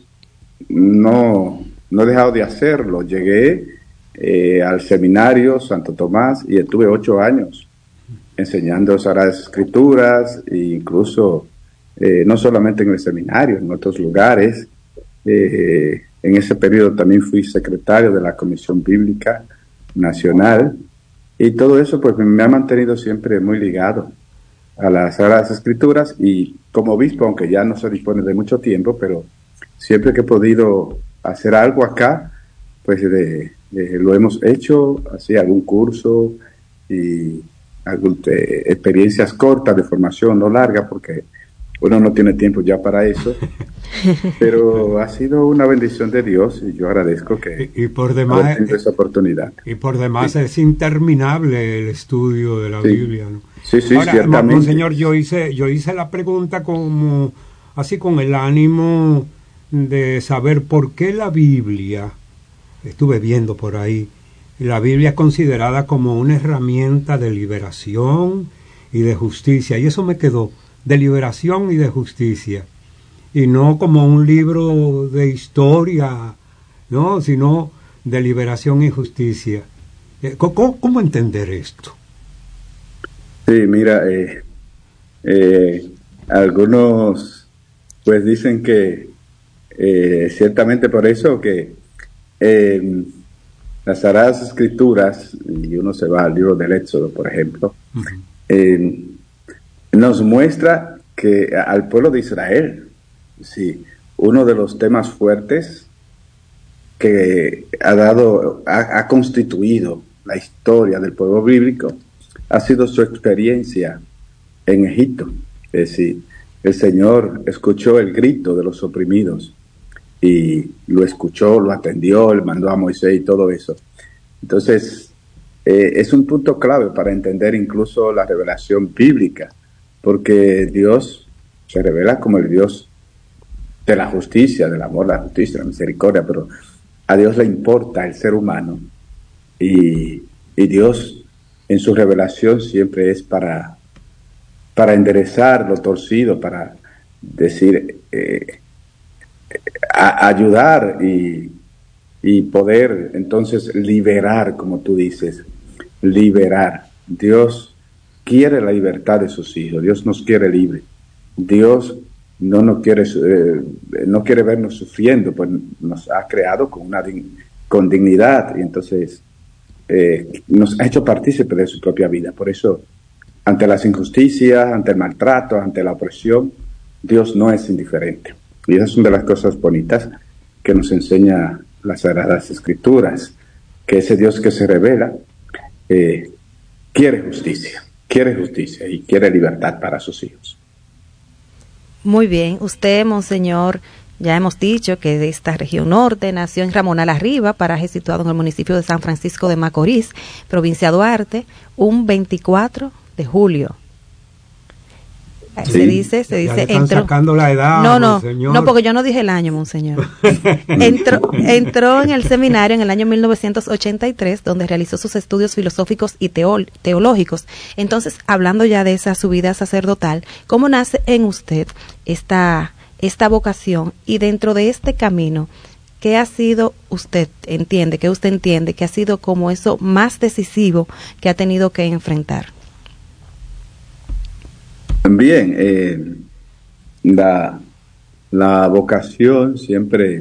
S4: no, no he dejado de hacerlo. Llegué eh, al seminario Santo Tomás y estuve ocho años enseñando Sagradas Escrituras, e incluso eh, no solamente en el seminario, en otros lugares. Eh, en ese periodo también fui secretario de la Comisión Bíblica Nacional, y todo eso pues me ha mantenido siempre muy ligado a las Sagradas Escrituras, y como obispo, aunque ya no se dispone de mucho tiempo, pero siempre que he podido hacer algo acá, pues de, de, lo hemos hecho, así algún curso y algún, eh, experiencias cortas de formación, no larga, porque uno no tiene tiempo ya para eso, pero ha sido una bendición de Dios, y yo agradezco que
S1: y, y por demás
S4: tenido esa oportunidad.
S1: Y por demás sí. Es interminable el estudio de la
S4: sí.
S1: Biblia, ¿no?
S4: Sí, sí,
S1: Ahora,
S4: ciertamente.
S1: Monseñor, yo hice, yo hice la pregunta como así con el ánimo de saber por qué la Biblia, estuve viendo por ahí, la Biblia es considerada como una herramienta de liberación y de justicia, y eso me quedó, de liberación y de justicia, y no como un libro de historia, no, sino de liberación y justicia. ¿Cómo, cómo entender esto?
S4: Sí, mira, eh, eh, algunos pues dicen que eh, ciertamente por eso que eh, las Sagradas Escrituras, y uno se va al libro del Éxodo, por ejemplo, uh-huh. eh, nos muestra que al pueblo de Israel, sí, uno de los temas fuertes que ha dado, ha, ha constituido la historia del pueblo bíblico ha sido su experiencia en Egipto. Es decir, el Señor escuchó el grito de los oprimidos y lo escuchó, lo atendió, le mandó a Moisés y todo eso. Entonces, eh, es un punto clave para entender incluso la revelación bíblica, porque Dios se revela como el Dios de la justicia, del amor, la justicia, la misericordia, pero a Dios le importa el ser humano, y, y Dios en su revelación siempre es para, para enderezar lo torcido, para decir, eh, a, ayudar y, y poder entonces liberar, como tú dices, liberar. Dios quiere la libertad de sus hijos, Dios nos quiere libre. Dios no nos quiere, eh, no quiere vernos sufriendo, pues nos ha creado con, una, con dignidad, y entonces eh, nos ha hecho partícipes de su propia vida. Por eso, ante las injusticias, ante el maltrato, ante la opresión, Dios no es indiferente. Y esa es una de las cosas bonitas que nos enseña las Sagradas Escrituras, que ese Dios que se revela eh, quiere justicia, quiere justicia y quiere libertad para sus hijos.
S2: Muy bien, usted, monseñor, ya hemos dicho que de esta región norte, nació en Ramón Arriba, paraje situado en el municipio de San Francisco de Macorís, provincia de Duarte, un veinticuatro de julio.
S1: Sí,
S2: se dice, se dice,
S1: están
S2: entró,
S1: sacando la edad,
S2: no, no,
S1: monseñor.
S2: no, porque yo no dije el año, monseñor. entró, entró en el seminario en el año mil novecientos ochenta y tres, donde realizó sus estudios filosóficos y teol, teológicos. Entonces, hablando ya de esa su vida sacerdotal, ¿cómo nace en usted esta, esta vocación? Y dentro de este camino, ¿qué ha sido usted, entiende, que usted entiende que ha sido como eso más decisivo que ha tenido que enfrentar?
S4: Bien, eh, la, la vocación siempre,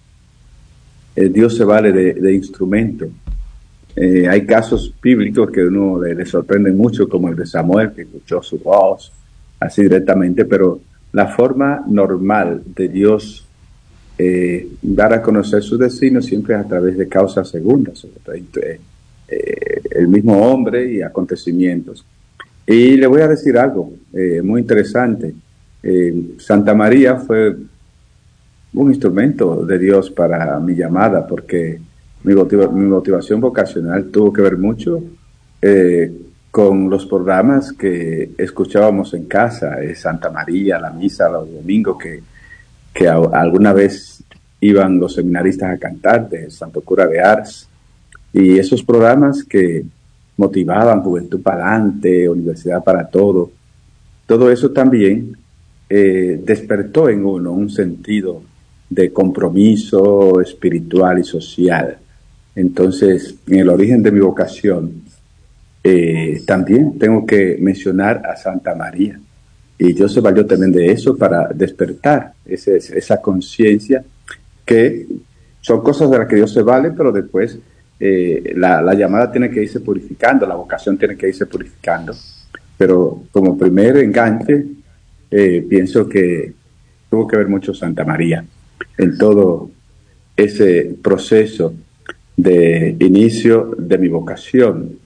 S4: eh, Dios se vale de, de instrumento. Eh, hay casos bíblicos que uno le, le sorprende mucho, como el de Samuel, que escuchó su voz así directamente, pero la forma normal de Dios eh, dar a conocer su destino siempre es a través de causas segundas, eh, eh, el mismo hombre y acontecimientos. Y le voy a decir algo eh, muy interesante. Eh, Santa María fue un instrumento de Dios para mi llamada, porque mi, motiva, mi motivación vocacional tuvo que ver mucho eh, con los programas que escuchábamos en casa, eh, Santa María, la misa los domingos, que, que a, alguna vez iban los seminaristas a cantar, de Santo Cura de Ars, y esos programas que motivaban Juventud para adelante, Universidad para todo. Todo eso también eh, despertó en uno un sentido de compromiso espiritual y social. Entonces, en el origen de mi vocación, eh, también tengo que mencionar a Santa María. Y Dios se valió también de eso para despertar ese, esa conciencia, que son cosas de las que Dios se vale, pero después Eh, la, la llamada tiene que irse purificando, la vocación tiene que irse purificando, pero como primer enganche eh, pienso que tuvo que ver mucho Santa María en todo ese proceso de inicio de mi vocación.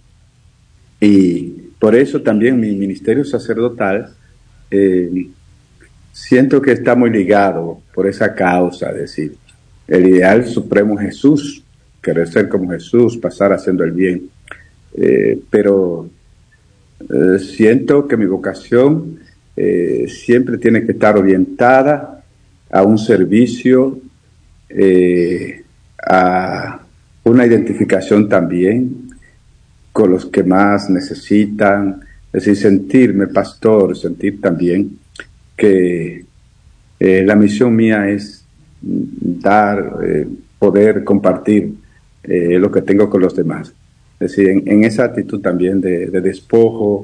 S4: Y por eso también mi ministerio sacerdotal eh, siento que está muy ligado por esa causa, es decir, el ideal supremo Jesús, querer ser como Jesús, pasar haciendo el bien. Eh, pero eh, siento que mi vocación eh, siempre tiene que estar orientada a un servicio, eh, a una identificación también con los que más necesitan, es decir, sentirme pastor, sentir también que eh, la misión mía es dar, eh, poder compartir Eh, lo que tengo con los demás. Es decir, en, en esa actitud también de, de despojo,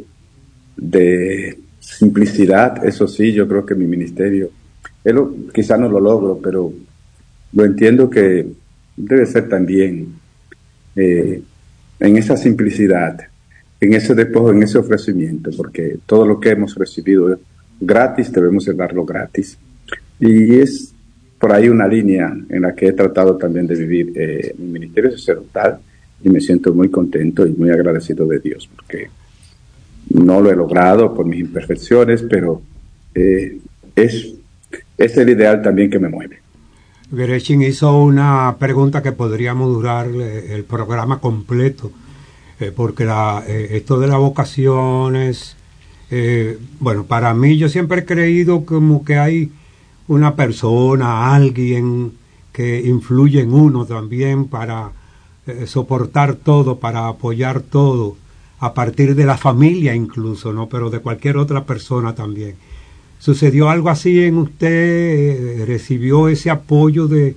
S4: de simplicidad, eso sí, yo creo que mi ministerio, él lo, quizá no lo logro, pero lo entiendo que debe ser también eh, en esa simplicidad, en ese despojo, en ese ofrecimiento, porque todo lo que hemos recibido gratis, debemos de darlo gratis. Y es por ahí una línea en la que he tratado también de vivir eh, mi ministerio sacerdotal, y me siento muy contento y muy agradecido de Dios, porque no lo he logrado por mis imperfecciones, pero eh, es, es el ideal también que me mueve.
S1: Gerechin hizo una pregunta que podríamos durar eh, el programa completo, eh, porque la, eh, esto de las vocaciones, eh, bueno, para mí yo siempre he creído como que hay una persona, alguien que influye en uno también para eh, soportar todo, para apoyar todo, a partir de la familia incluso, ¿no? Pero de cualquier otra persona también. ¿Sucedió algo así en usted? ¿Recibió ese apoyo de,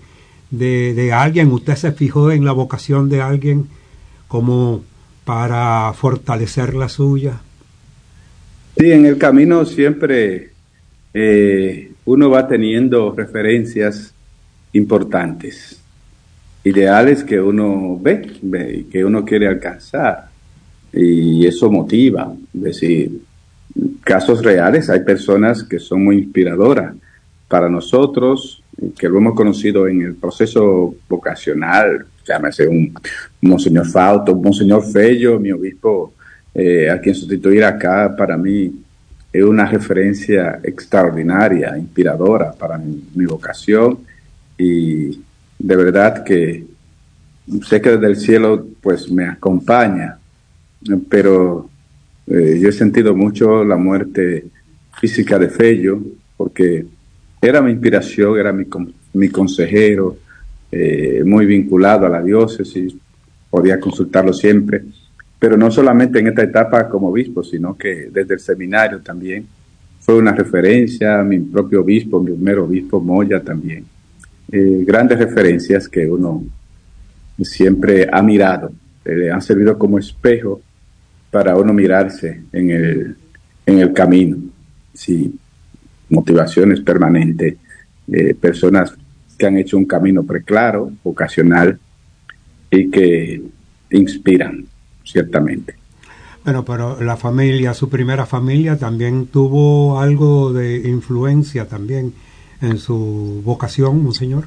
S1: de, de alguien? ¿Usted se fijó en la vocación de alguien como para fortalecer la suya?
S4: Sí, en el camino siempre eh, uno va teniendo referencias importantes, ideales que uno ve, ve, que uno quiere alcanzar, y eso motiva. Es decir, casos reales, hay personas que son muy inspiradoras para nosotros, que lo hemos conocido en el proceso vocacional, llámese un Monseñor Fausto, un Monseñor Fello, mi obispo, eh, a quien sustituir acá, para mí es una referencia extraordinaria, inspiradora para mi, mi vocación, y de verdad que sé que desde el cielo pues me acompaña, pero eh, yo he sentido mucho la muerte física de Fello, porque era mi inspiración, era mi, mi consejero, eh, muy vinculado a la diócesis, podía consultarlo siempre, pero no solamente en esta etapa como obispo, sino que desde el seminario también fue una referencia, mi propio obispo, mi primer obispo Moya también. Eh, grandes referencias que uno siempre ha mirado, eh, han servido como espejo para uno mirarse en el, en el camino. Sí, motivaciones permanentes, eh, personas que han hecho un camino preclaro, vocacional, y que inspiran, ciertamente.
S1: Bueno, pero la familia, su primera familia, también tuvo algo de influencia también en su vocación, monseñor.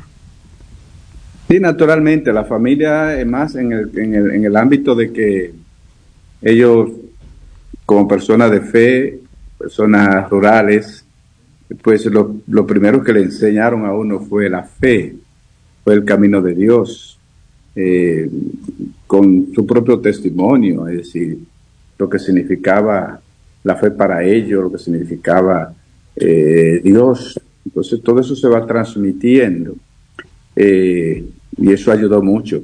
S4: Sí, naturalmente, la familia es más en el, en el, en el ámbito de que ellos, como personas de fe, personas rurales, pues lo, lo primero que le enseñaron a uno fue la fe, fue el camino de Dios, eh, con su propio testimonio, es decir, lo que significaba la fe para ellos, lo que significaba eh, Dios. Entonces todo eso se va transmitiendo, eh, y eso ayudó mucho.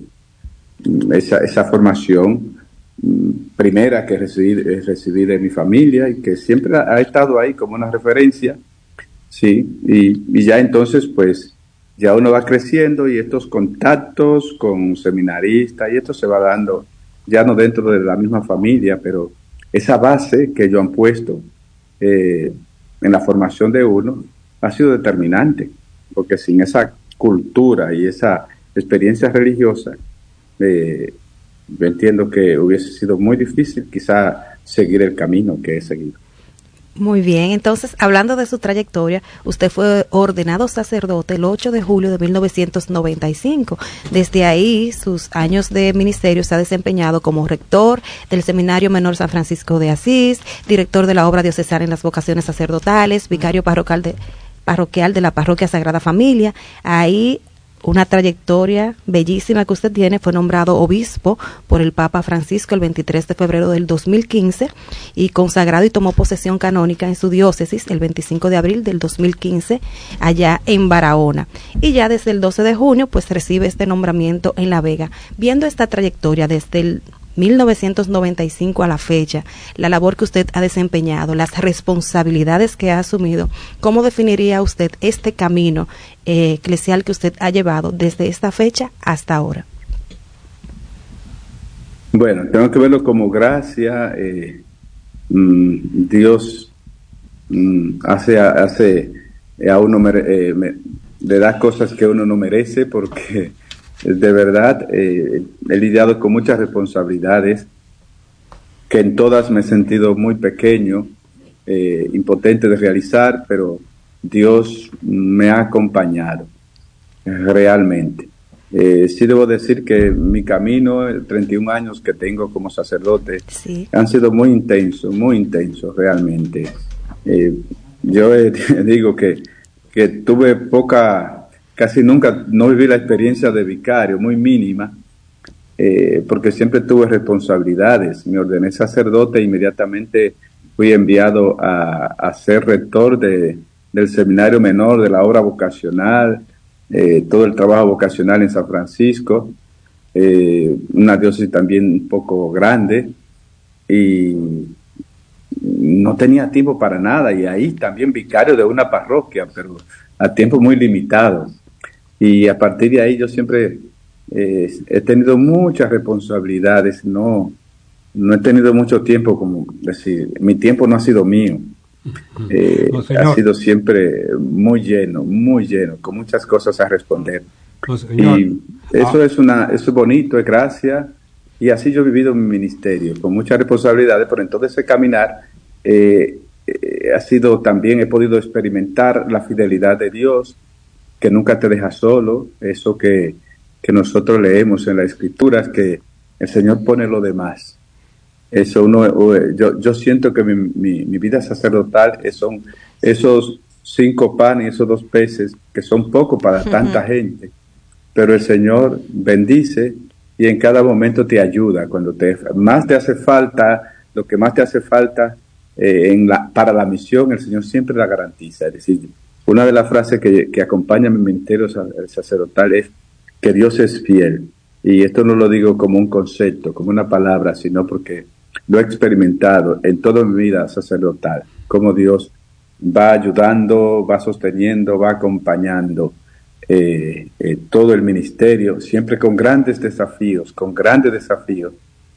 S4: Esa, esa formación primera que recibí, recibí de mi familia, y que siempre ha estado ahí como una referencia. Sí, y, y ya entonces pues ya uno va creciendo, y estos contactos con seminaristas y esto se va dando ya no dentro de la misma familia, pero esa base que ellos han puesto eh, en la formación de uno ha sido determinante, porque sin esa cultura y esa experiencia religiosa, eh, yo entiendo que hubiese sido muy difícil quizá seguir el camino que he seguido.
S2: Muy bien, entonces, hablando de su trayectoria, usted fue ordenado sacerdote el ocho de julio de mil novecientos noventa y cinco. Desde ahí, sus años de ministerio se ha desempeñado como rector del Seminario Menor San Francisco de Asís, director de la obra diocesana en las vocaciones sacerdotales, vicario parroquial de, parroquial de la Parroquia Sagrada Familia. Ahí, una trayectoria bellísima que usted tiene. Fue nombrado obispo por el Papa Francisco el veintitrés de febrero del dos mil quince y consagrado y tomó posesión canónica en su diócesis el veinticinco de abril del dos mil quince allá en Barahona. Y ya desde el doce de junio pues recibe este nombramiento en La Vega. Viendo esta trayectoria desde el mil novecientos noventa y cinco a la fecha, la labor que usted ha desempeñado, las responsabilidades que ha asumido, ¿cómo definiría usted este camino eh, eclesial que usted ha llevado desde esta fecha hasta ahora?
S4: Bueno, tengo que verlo como gracia. Eh, mmm, Dios mmm, hace, hace a uno mere, eh, me, le da cosas que uno no merece, porque de verdad eh, he lidiado con muchas responsabilidades que en todas me he sentido muy pequeño, eh, impotente de realizar, pero Dios me ha acompañado realmente. Eh, sí debo decir que mi camino, treinta y un años que tengo como sacerdote, sí, han sido muy intensos, muy intensos realmente. Eh, yo eh, digo que, que tuve poca... Casi nunca, no viví la experiencia de vicario, muy mínima, eh, porque siempre tuve responsabilidades. Me ordené sacerdote e inmediatamente fui enviado a, a ser rector de, del Seminario Menor, de la obra vocacional, eh, todo el trabajo vocacional en San Francisco, eh, una diócesis también un poco grande, y no tenía tiempo para nada, y ahí también vicario de una parroquia, pero a tiempo muy limitado. Y a partir de ahí yo siempre eh, he tenido muchas responsabilidades, no, no he tenido mucho tiempo, como decir, mi tiempo no ha sido mío. Eh, no, ha sido siempre muy lleno, muy lleno, con muchas cosas a responder. No, y eso ah. es una, eso es bonito, es gracia, y así yo he vivido mi ministerio, con muchas responsabilidades, pero en todo ese caminar eh, eh, ha sido también, he podido experimentar la fidelidad de Dios, que nunca te deja solo, eso que, que nosotros leemos en las Escrituras, que el Señor pone lo demás. Eso uno, yo, yo siento que mi, mi, mi vida sacerdotal son esos cinco panes y esos dos peces, que son poco para uh-huh. tanta gente, pero el Señor bendice y en cada momento te ayuda. Cuando te más te hace falta, lo que más te hace falta eh, en la, para la misión, el Señor siempre la garantiza. Es decir, una de las frases que, que acompaña mi ministerio sacerdotal es que Dios es fiel. Y esto no lo digo como un concepto, como una palabra, sino porque lo he experimentado en toda mi vida sacerdotal, cómo Dios va ayudando, va sosteniendo, va acompañando eh, eh, todo el ministerio, siempre con grandes desafíos, con grandes desafíos,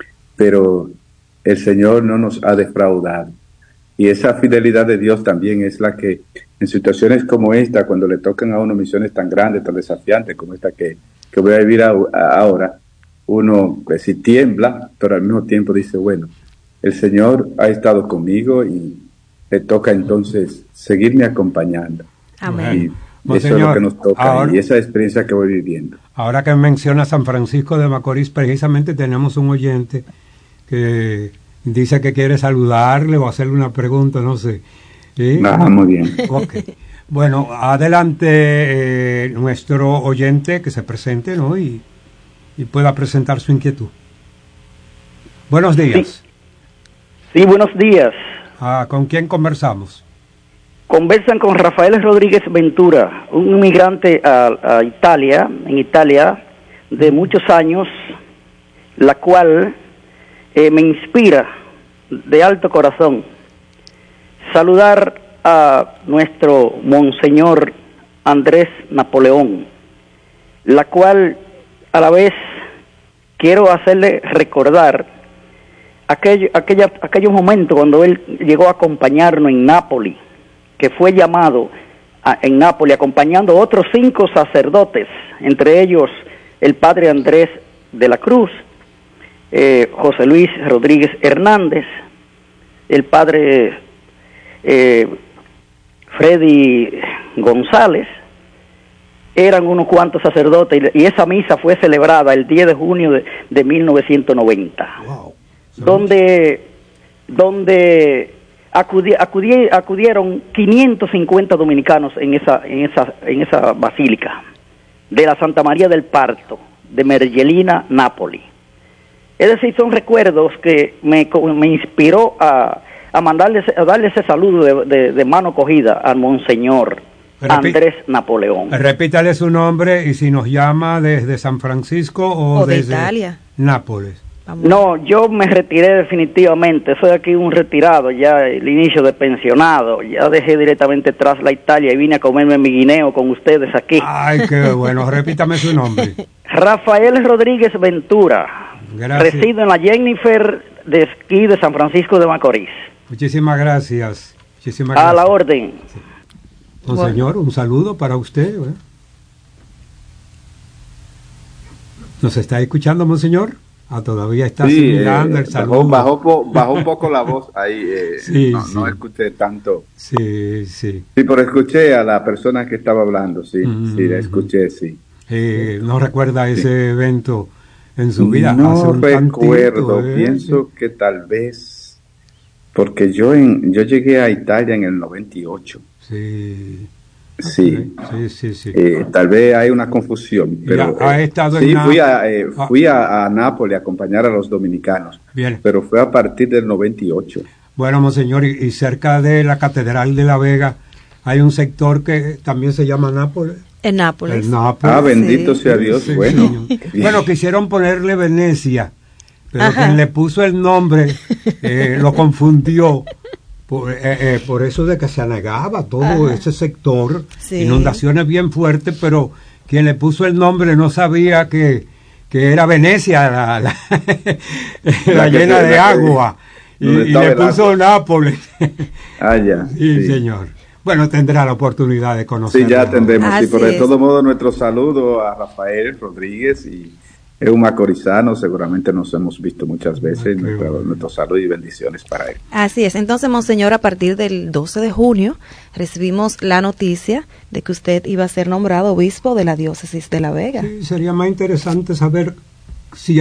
S4: pero el Señor no nos ha defraudado. Y esa fidelidad de Dios también es la que, en situaciones como esta, cuando le tocan a uno misiones tan grandes, tan desafiantes como esta que, que voy a vivir a, a ahora, uno pues sí tiembla, pero al mismo tiempo dice, bueno, el Señor ha estado conmigo y le toca entonces seguirme acompañando.
S2: Amén.
S4: Y Monseñor, eso es lo que nos toca ahora, y esa experiencia que voy viviendo.
S1: Ahora que menciona San Francisco de Macorís, precisamente tenemos un oyente que dice que quiere saludarle o hacerle una pregunta, no sé. ¿Sí?
S4: Ah, muy bien.
S1: Okay. Bueno, adelante eh, nuestro oyente que se presente, ¿no? Y, y pueda presentar su inquietud. Buenos días.
S3: Sí, sí buenos días.
S1: Ah, ¿con quién conversamos?
S3: Conversan con Rafael Rodríguez Ventura, un inmigrante a, a Italia, en Italia, de muchos años, la cual eh, me inspira de alto corazón saludar a nuestro Monseñor Andrés Napoleón, la cual a la vez quiero hacerle recordar aquello, aquella, aquellos momentos cuando él llegó a acompañarnos en Nápoles, que fue llamado a, en Nápoles acompañando a otros cinco sacerdotes, entre ellos el padre Andrés de la Cruz, eh, José Luis Rodríguez Hernández, el padre eh, Freddy González. Eran unos cuantos sacerdotes y esa misa fue celebrada el diez de junio de, de mil novecientos noventa, wow. donde donde acudi, acudi, acudieron quinientos cincuenta dominicanos en esa en esa en esa basílica de la Santa María del Parto de Mergellina, Nápoles. Es decir, son recuerdos que me, me inspiró a, a mandarle a darle ese saludo de, de, de mano cogida al Monseñor Andrés Napoleón.
S1: Repítale su nombre y si nos llama desde San Francisco o,
S2: o de
S1: desde
S2: Italia.
S1: Nápoles.
S3: Vamos. No, yo me retiré definitivamente, soy aquí un retirado, ya el inicio de pensionado, ya dejé directamente tras la Italia y vine a comerme mi guineo con ustedes aquí.
S1: Ay, qué bueno, repítame su nombre.
S3: Rafael Rodríguez Ventura. Gracias. Resido en la Jennifer de Esquí de San Francisco de Macorís.
S1: Muchísimas gracias. Muchísimas
S3: a
S1: gracias.
S3: la orden.
S1: Sí. Monseñor, un saludo para usted. ¿eh? ¿Nos está escuchando, Monseñor? Ah, todavía está
S4: sí,
S1: asimilando
S4: eh,
S1: el saludo.
S4: Bajó, bajó, bajó un poco la voz ahí. Eh,
S1: sí,
S4: no,
S1: sí.
S4: no escuché tanto.
S1: Sí, sí.
S4: Sí, pero escuché a la persona que estaba hablando, sí, mm-hmm. sí, la escuché, sí.
S1: Eh, ¿No recuerda ese sí. evento en su vida?
S4: No
S1: Hace un
S4: recuerdo,
S1: tantito, ¿eh?
S4: pienso sí. que tal vez, porque yo en yo llegué a Italia en el noventa y ocho.
S1: Sí.
S4: Sí,
S1: sí, sí, sí.
S4: Eh, tal vez hay una confusión, pero
S1: ya, ha estado
S4: eh, sí,
S1: en
S4: fui, a, eh, fui a, a Nápoles a acompañar a los dominicanos,
S1: bien.
S4: Pero fue a partir del noventa y ocho.
S1: Bueno, Monseñor, y, y cerca de la Catedral de La Vega hay un sector que también se llama Nápoles.
S2: En Nápoles.
S1: El Nápoles.
S4: Ah, bendito sí. sea Dios, sí, bueno.
S1: Sí. Bueno, quisieron ponerle Venecia, pero Ajá. quien le puso el nombre eh, lo confundió. Por, eh, eh, por eso de que se anegaba todo Ajá. ese sector, sí. inundaciones bien fuertes, pero quien le puso el nombre no sabía que, que era Venecia, la, la, la, la llena de agua, y, y le puso Nápoles.
S4: Ah, ya.
S1: Sí, sí, señor. Bueno, tendrá la oportunidad de conocerlo.
S4: Sí, ya tendremos.
S2: Así
S4: sí, pero de
S2: es.
S4: todo modo, nuestro saludo a Rafael Rodríguez, y es un macorizano, seguramente nos hemos visto muchas veces.
S1: Ah,
S4: nuestro,
S1: bueno.
S4: nuestro saludo y bendiciones para él.
S2: Así es. Entonces, monseñor, a partir del doce de junio recibimos la noticia de que usted iba a ser nombrado obispo de la diócesis de La Vega.
S1: Sí, sería más interesante saber si